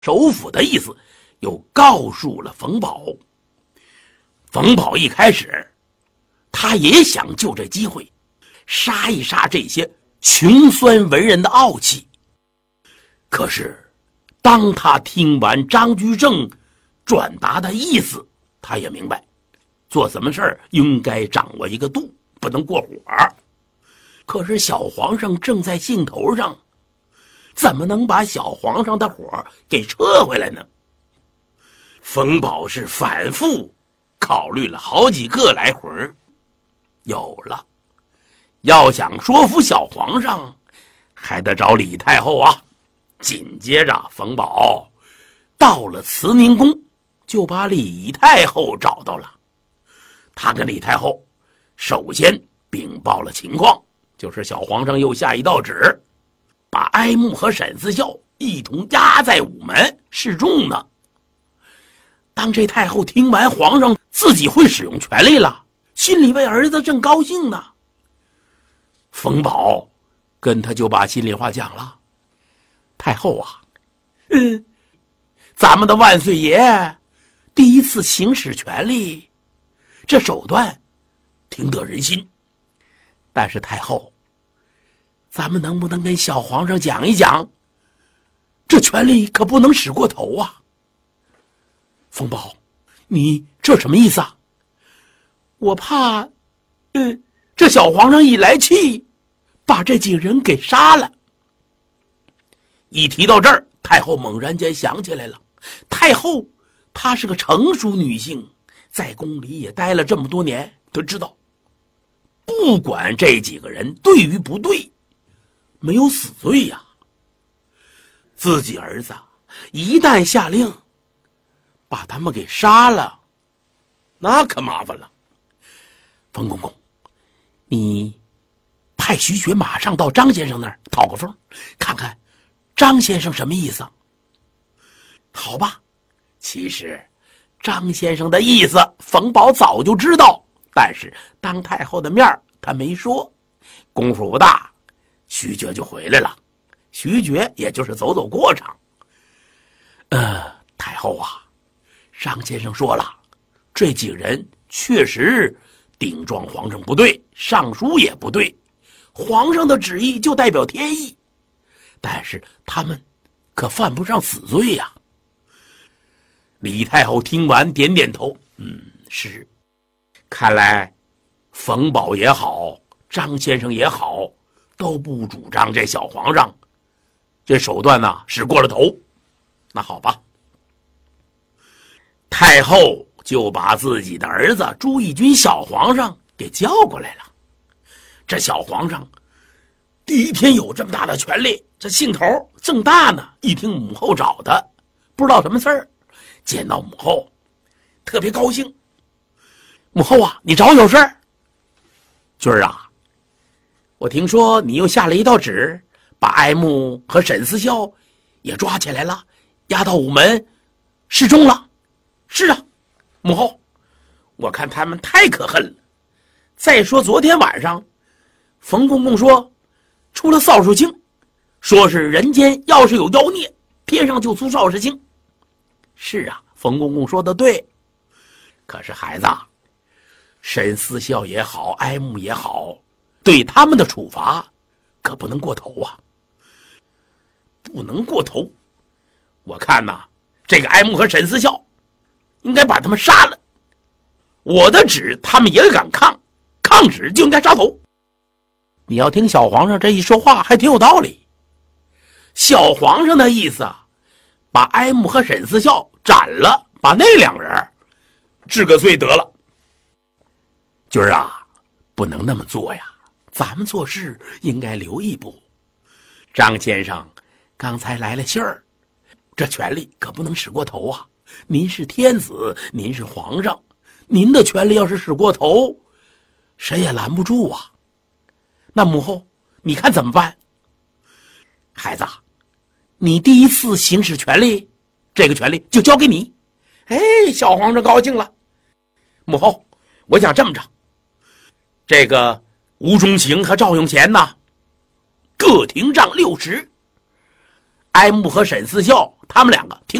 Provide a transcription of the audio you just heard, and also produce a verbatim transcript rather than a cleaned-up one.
首府的意思又告诉了冯保。冯保一开始他也想就这机会杀一杀这些穷酸文人的傲气，可是当他听完张居正转达的意思，他也明白做什么事儿应该掌握一个度，不能过火。可是小皇上正在兴头上，怎么能把小皇上的火给撤回来呢？冯保是反复考虑了好几个来回，有了，要想说服小皇上，还得找李太后啊。紧接着冯保到了慈宁宫，就把李太后找到了。他跟李太后首先禀报了情况，就是小皇上又下一道旨，把哀慕和沈思孝一同押在午门示众呢。当这太后听完皇上自己会使用权力了，心里为儿子正高兴呢。冯保跟他就把心里话讲了：太后啊，嗯，咱们的万岁爷第一次行使权力，这手段挺得人心，但是太后，咱们能不能跟小皇上讲一讲，这权力可不能使过头啊。冯保，你这什么意思啊？我怕嗯，这小皇上一来气，把这几人给杀了。一提到这儿，太后猛然间想起来了。太后她是个成熟女性，在宫里也待了这么多年，她知道不管这几个人对与不对，没有死罪呀。自己儿子一旦下令把他们给杀了，那可麻烦了。冯公公，你派徐觉马上到张先生那儿讨个风，看看张先生什么意思。好吧，其实张先生的意思冯保早就知道，但是当太后的面他没说。功夫不大，徐觉就回来了。徐觉也就是走走过场。呃，太后啊，张先生说了，这几个人确实顶撞皇上不对，上书也不对，皇上的旨意就代表天意，但是他们可犯不上死罪呀。李太后听完点点头，嗯，是，看来冯保也好，张先生也好，都不主张这小皇上这手段呢是过了头。那好吧，太后就把自己的儿子朱翊钧小皇上给叫过来了。这小皇上第一天有这么大的权力，这兴头正大呢，一听母后找的，不知道什么事儿，见到母后特别高兴。母后啊，你找我有事儿？军儿啊，我听说你又下了一道旨，把哀慕和沈思孝也抓起来了，押到午门示众了。是啊，母后，我看他们太可恨了。再说昨天晚上冯公公说出了邵世清，说是人间要是有妖孽，天上就出邵世清。是啊，冯公公说的对，可是孩子，沈思孝也好，哀慕也好，对他们的处罚可不能过头啊，不能过头。我看呐，这个哀慕和沈思孝应该把他们杀了。我的旨他们也敢抗，抗旨就应该杀头。你要听小皇上这一说话还挺有道理。小皇上的意思啊，把哀慕和沈思孝斩了，把那两人治个罪得了。军儿啊，不能那么做呀，咱们做事应该留一步。张先生刚才来了信儿，这权力可不能使过头啊。您是天子，您是皇上，您的权力要是使过头，谁也拦不住啊。那母后你看怎么办？孩子，你第一次行使权力，这个权力就交给你。哎，小皇上高兴了。母后，我想这么着，这个吴中行和赵永贤呢，各停杖六十。哀慕和沈思孝他们两个听